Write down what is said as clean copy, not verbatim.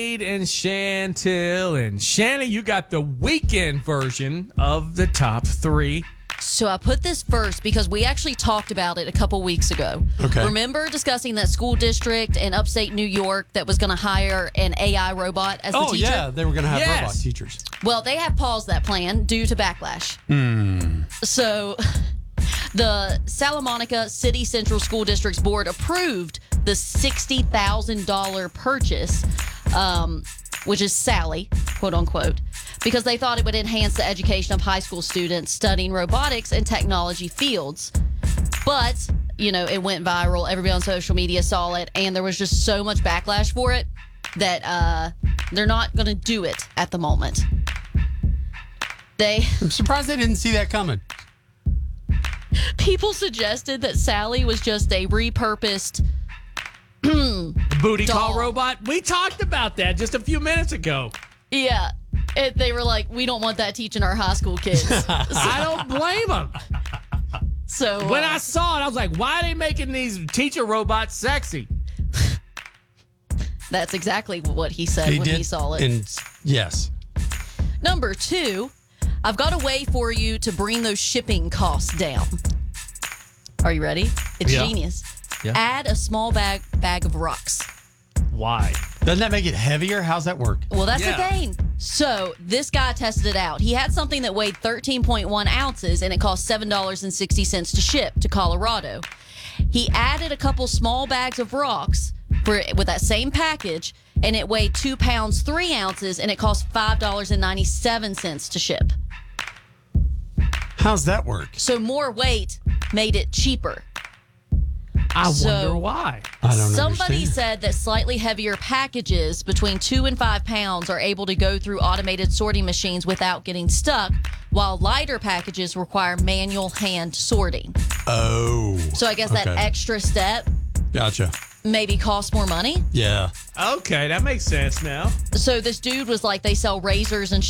And Chantil. And Shannon, you got the weekend version of the top three. So I put this first because we actually talked about it a couple weeks ago. Okay. Remember discussing that school district in upstate New York that was going to hire an AI robot as the teacher? Oh, yeah. They were going to have robot teachers. Well, they have paused that plan due to backlash. So the Salamanca City Central School District's board approved the $60,000 purchase, which is Sally, quote unquote, because they thought it would enhance the education of high school students studying robotics and technology fields. But, it went viral. Everybody on social media saw it, and there was just so much backlash for it that they're not going to do it at the moment. I'm surprised they didn't see that coming. People suggested that Sally was just a repurposed booty doll. call robot. We talked about that just a few minutes ago. Yeah. They were like, we don't want that teaching our high school kids. I don't blame them. So When I saw it, I was like, why are they making these teacher robots sexy? that's exactly what he said when he saw it. And yes. Number 2, I've got a way for you to bring those shipping costs down. Are you ready? It's genius. Yeah. Add a small bag of rocks. Why? Doesn't that make it heavier? How's that work? Well, that's the thing. So this guy tested it out. He had something that weighed 13.1 ounces, and it cost $7.60 to ship to Colorado. He added a couple small bags of rocks with that same package, and it weighed 2 pounds, 3 ounces, and it cost $5.97 to ship. How's that work? So more weight made it cheaper. I wonder why. I don't Somebody understand. said that slightly heavier packages between 2 and 5 pounds are able to go through automated sorting machines without getting stuck, while lighter packages require manual hand sorting. Oh. So I guess that extra step Gotcha. maybe costs more money. Yeah. Okay, that makes sense now. So this dude was like, they sell razors and